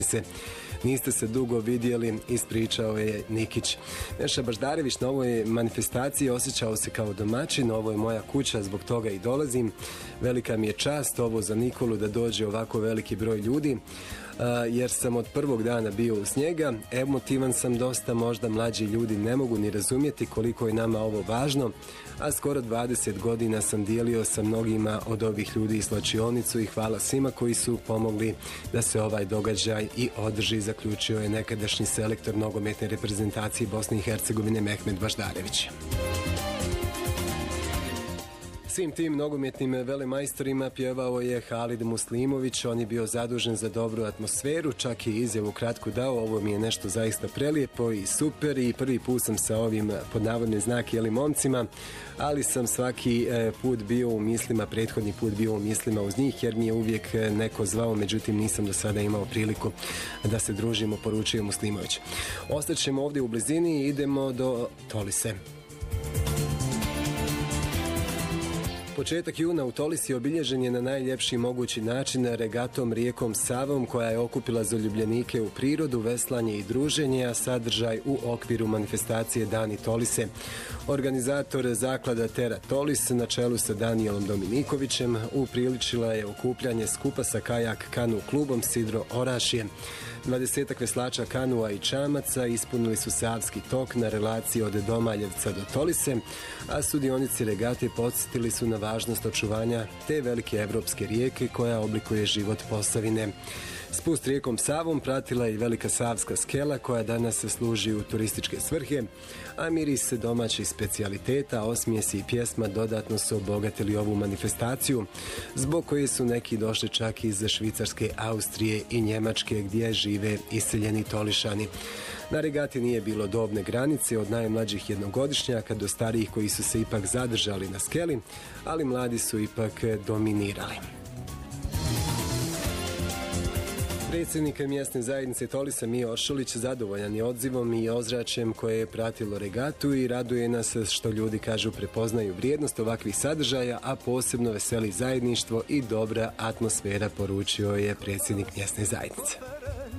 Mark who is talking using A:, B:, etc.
A: Niste se dugo vidjeli, ispričao je Nikić. Neša Baždarević na ovoj manifestaciji osjećao se kao domaćin, ovo je moja kuća, zbog toga i dolazim. Velika mi je čast ovo za Nikolu da dođe ovako veliki broj ljudi, jer sam od prvog dana bio uz njega. Emotivan sam dosta, možda mlađi ljudi ne mogu ni razumjeti koliko je nama ovo važno, a skoro 20 godina sam dijelio sa mnogima od ovih ljudi i slačionicu i hvala svima koji su pomogli da se ovaj događaj i održi, zaključio je nekadašnji selektor nogometne reprezentacije Bosne i Hercegovine Mehmet Baždarević. Svim tim nogometnim velemajstorima pjevao je Halid Muslimović, on je bio zadužen za dobru atmosferu, čak i izjavu kratku dao, ovo mi je nešto zaista prelijepo i super i prvi put sam sa ovim pod navodne znake momcima, ali sam svaki put bio u mislima, prethodni put bio u mislima uz njih jer mi je uvijek neko zvao, međutim nisam do sada imao priliku da se družimo, poručio Muslimović. Ostaćemo ovdje u blizini i idemo do Tolise. Početak juna u Tolisi obilježen je na najljepši mogući način regatom rijekom Savom koja je okupila zaljubljenike u prirodu, veslanje i druženje, a sadržaj u okviru manifestacije Dani Tolise. Organizator zaklada Terra Tolis na čelu sa Danijelom Dominikovićem upriličila je okupljanje skupa sa kajak kanu klubom Sidro Orašje. 20 veslača kanua i čamaca ispunili su Savski tok na relaciji od Domaljevca do Tolise, a sudionici regate podsjetili su na važnost očuvanja te velike evropske rijeke koja oblikuje život Posavine. Spust rijekom Savom pratila je i velika savska skela koja danas služi u turističke svrhe, a miris domaćih specijaliteta, osmijesi i pjesma dodatno su obogatili ovu manifestaciju, zbog koje su neki došli čak iz Švicarske, Austrije i Njemačke gdje žive iseljeni Tolišani. Na regati nije bilo dobne granice, od najmlađih jednogodišnjaka do starijih koji su se ipak zadržali na skeli, ali mladi su ipak dominirali. Predsjednik mjesne zajednice Tolisa Mijo Oršulić zadovoljan je odzivom i ozračjem koje je pratilo regatu i raduje nas što ljudi, kažu, prepoznaju vrijednost ovakvih sadržaja, a posebno veseli zajedništvo i dobra atmosfera, poručio je predsjednik mjesne zajednice.